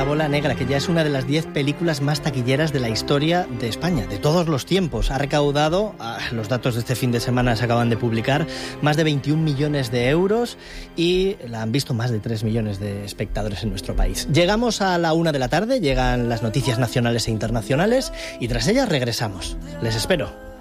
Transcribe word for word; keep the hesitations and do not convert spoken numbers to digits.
La Bola Negra, que ya es una de las diez películas más taquilleras de la historia de España, de todos los tiempos. Ha recaudado, ah, los datos de este fin de semana se acaban de publicar, más de veintiún millones de euros y la han visto más de tres millones de espectadores en nuestro país. Llegamos a la una de la tarde, llegan las noticias nacionales e internacionales y tras ellas regresamos. Les espero.